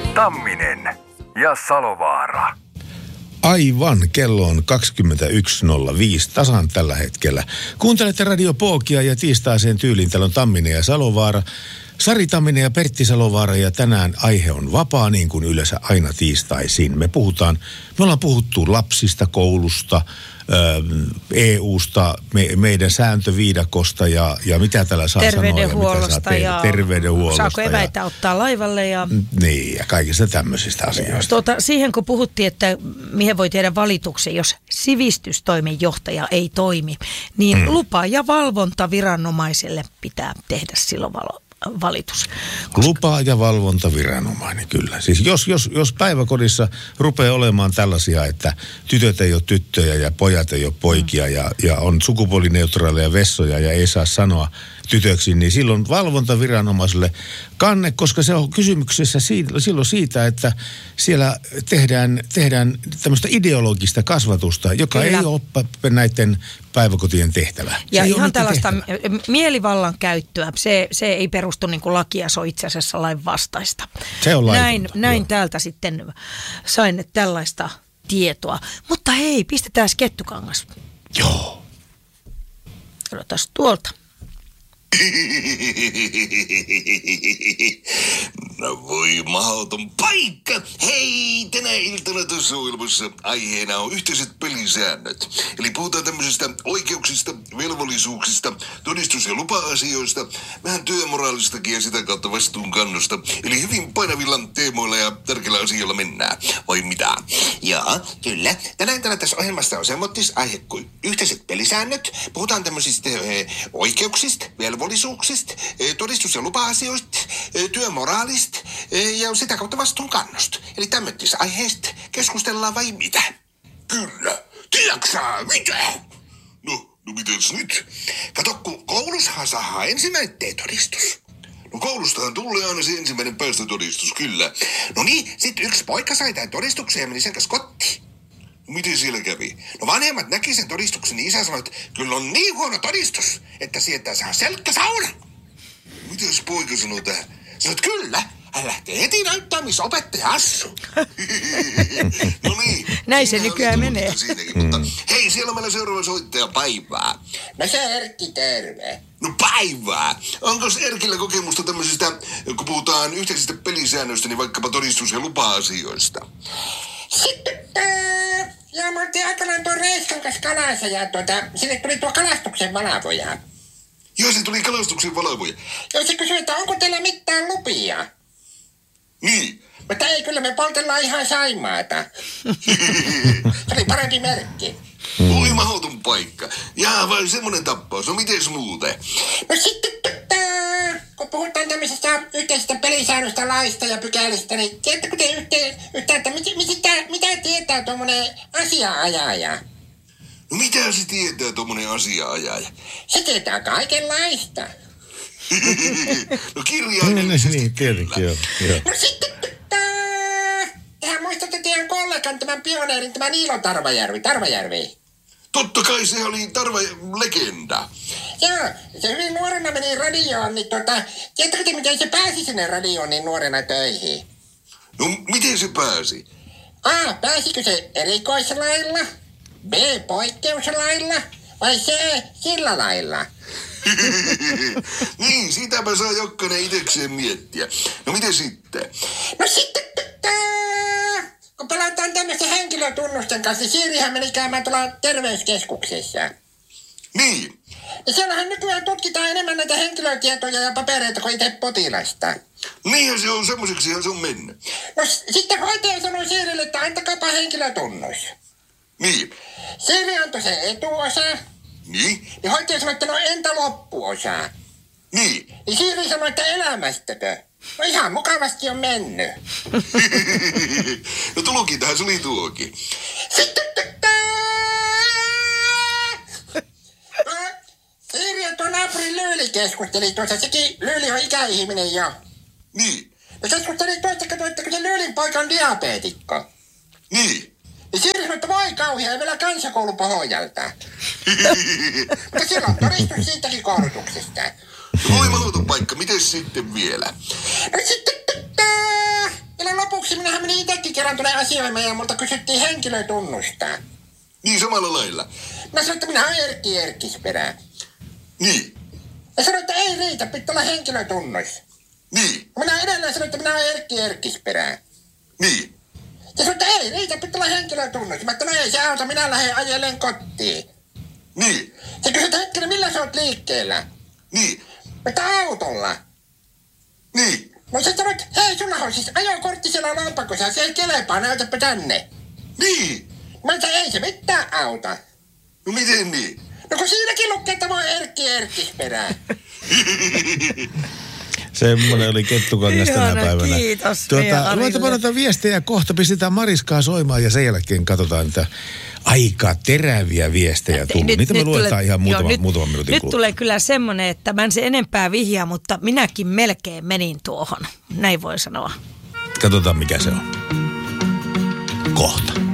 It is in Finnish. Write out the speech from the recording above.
Tamminen ja Salovaara. Aivan, kello on 21.05 tasan tällä hetkellä. Kuuntelette Radio Pookia ja tiistaiseen tyyliin täällä on Tamminen ja Salovaara. Sari Tamminen ja Pertti Salovaara ja tänään aihe on vapaa niin kuin yleensä aina tiistaisin. Me ollaan puhuttu lapsista, koulusta, EUsta, meidän sääntöviidakosta ja mitä täällä saa sanoa ja mitä saa tehdä. Terveydenhuollosta. Saako eväitä ottaa laivalle ja... Niin, ja kaikista tämmöisistä asioista. Siihen kun puhuttiin, että mihin voi tehdä valituksen, jos sivistystoimen johtaja ei toimi, niin lupa- ja valvontaviranomaiselle pitää tehdä silloin valitus. Lupa- ja valvontaviranomainen, kyllä. Siis jos päiväkodissa rupeaa olemaan tällaisia, että tytöt ei ole tyttöjä ja pojat ei ole poikia ja on sukupuolineutraaleja vessoja ja ei saa sanoa tytöksi, niin silloin valvontaviranomaiselle kanne, koska se on kysymyksessä silloin siitä, että siellä tehdään tämmöistä ideologista kasvatusta, joka Kyllä. ei ole näiden päiväkotien tehtävä. Ja ihan tällaista mielivallan käyttöä, se ei perustu niin kuin lakia, se on itse asiassa lain vastaista. Se on laitonta. Näin täältä sitten sain tällaista tietoa. Mutta hei, pistetään Kettukangas. Joo. Odotas tuolta. No voi mahdoton paikka. Hei, tänä iltana tuossa ohjelmassa aiheena on yhteiset pelisäännöt. Eli puhutaan tämmöisistä oikeuksista, velvollisuuksista, todistus- ja lupa-asioista, vähän työmoraalistakin ja sitä kautta vastuunkannosta. Eli hyvin painavilla teemoilla ja tärkeillä asioilla mennään. Vai mitä? Joo, kyllä. Tänään tässä ohjelmassa on semmoittis aihe kuin yhteiset pelisäännöt. Puhutaan tämmöisistä oikeuksista, velvollisuuksista, todistus- ja lupa-asioista, työmoraalista ja sitä kautta vastuunkannosta. Eli tämmöisistä aiheista keskustellaan vai mitä? Kyllä. Tiedätkö mitä? No mites nyt? Kato, kun koulussahan saadaan ensimmäinen T-todistus. No koulustahan tulee aina se ensimmäinen päästötodistus, kyllä. No niin, sit yksi poika sai tämän todistuksen ja meni sen kanssa kotiin. No miten siellä kävi? No vanhemmat näki sen todistuksen, niin isä sanoi, että kyllä on niin huono todistus, että sieltä saa selkkä sauna. Mites poika sanoi tähän? Sanoit, että kyllä. Hän lähtee heti näyttämään, missä opettaja asuu. No niin. Näin se nykyään menee. Mutta hei, siellä on meillä seuraava soittaja, päivää. No se Erkki, terve. No päivää. Onko Erkillä kokemusta tämmöisistä, kun puhutaan yhteisistä pelisäännöistä, niin vaikkapa todistus- ja lupa-asioista? Sitten, ja mä oltiin aikanaan tuon Reiskan kanssa kalassa ja sinne tuli tuo kalastuksen valvoja. Joo, se tuli kalastuksen valvoja. Ja se kysyi, että onko teillä mitään lupia? Niin. Mutta ei, kyllä me poltellaan ihan Saimaata. Se oli parempi merkki. Oi mahdoton paikka. Jaa, vai semmonen tappaus. No mites muuten? No sitten, kun puhutaan tämmöisestä yhteisestä pelisäännöstä, laista ja pykälistä, niin tiedättekö te yhtään, että mitä tietää tuommoinen asiaajaja? No mitä se tietää tommonen asiaajaja? Se tietää kaikenlaista. No kirjaimellisesti niin, tietenkin joo. No sitten, tehän muistatte teidän kollegan, tämän pioneerin, tämän Iilo Tarvajärvi. Totta kai se oli legenda. Joo, se hyvin nuorena meni radioon, niin tiedätkö te miten se pääsi sinne radioon niin nuorena töihin? No miten se pääsi? A, pääsikö se erikoislailla? B, poikkeuslailla? Vai C, sillä lailla? Niin, sitäpä saa jokainen itekseen miettiä. No miten sitten? No sitten, kun pelataan tämmöisten henkilötunnusten kanssa, niin Siirihän meni käymään tuolla terveyskeskuksessa. Niin. Ja siellähän nykyään tutkitaan enemmän näitä henkilötietoja ja papereita kuin itse potilasta. Niinhän se on, semmoiseksihan se on mennyt. No sitten hoitaja sanoi Siirille, että antakaapa henkilötunnus. Niin. Siiri antoi sen etuosa. Niin? Niin hoitaja sanoi, että no entä loppuosa? Niin. Niin Siiri sanoi, että elämästäkö? No ihan mukavasti on mennyt. No tulkintahan se oli tuokin. Sitten Siiri ja tuo naapurin Lyyli keskusteli tuossa. Sekin Lyyli on ikäihminen jo. Niin. No keskusteli tuosta, että kun se Lyylin poika on diabeetikko. Niin. Niin Siiri sanoi, että voi kauhea, ei vielä kansakoulupohjalta. Mutta siellä on todistus siitäkin koulutuksesta. Voi mahdoton paikka, miten sitten vielä? No sitten, vielä lopuksi kerran tulee asioimaan ja multa kysyttiin henkilötunnusta. Niin samalla lailla. Mä sanoin, että minä olen Erkki Erkkisperä. Niin. Ja sanoin, että ei riitä, pitää olla henkilötunnus. Niin. Minä edelleen sanoin, että minä olen Erkki Erkkisperä. Niin. Ja sanoin, että ei riitä, pitää olla henkilötunnus. Mä että ei se auta, minä lähden ajelen kotiin. Niin. Se kysyt hetkinen, millä sä oot liikkeellä? Niin. Että autolla. Niin. No se sanoi, että hei, sulla on siis ajokortti siellä lompakossa, se ei kelepaa, näytäpä tänne. Niin. Mä että ei se mitään auta. No miten niin? No kun siinäkin lukee, että mä oon Erkki Erkkisperä. Semmoinen oli Kettukangas tänä Ihana, päivänä. kiitos meidän Arille. Luetaan viestejä kohta, pistetään Mariskaa soimaan ja sen jälkeen katsotaan, että aika teräviä viestejä tullut. Niitä me luetaan ihan muutaman minuutin Nyt kuluttua. tulee kyllä semmoinen, että mä en se enempää vihjaa, mutta minäkin melkein menin tuohon. Näin voi sanoa. Katsotaan mikä se on. Kohta.